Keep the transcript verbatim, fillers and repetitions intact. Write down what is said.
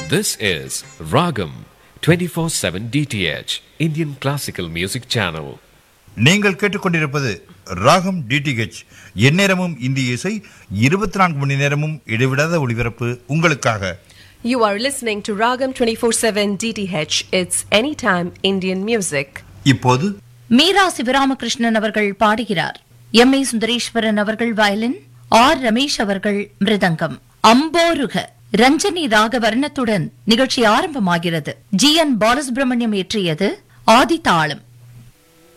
This is Ragam twenty-four seven D T H Indian Classical Music Channel. நீங்கள் கேட்டுக்கொண்டிருப்பது ராகம் DTH, எந்நேரமும் இந்திய இசை, இருபத்தி நான்கு மணி நேரமும் இடைவிடாத ஒளிபரப்பு உங்களுக்காக. You are listening to Ragam twenty-four seven D T H. It's anytime Indian music. இப்போது மீரா சிவராமகிருஷ்ணன் அவர்கள் பாடுகிறார். எம் ஏ சுந்தரேஸ்வரன் அவர்கள் வயலின், ஆர் ரமேஷ் அவர்கள் மிருதங்கம். அம்போருக ரஞ்சனி ராக வர்ணத்துடன் நிகழ்ச்சி ஆரம்பமாகிறது. ஜி என் பாலசுப்ரமணியம் இயற்றியது ஆதி தாளம்.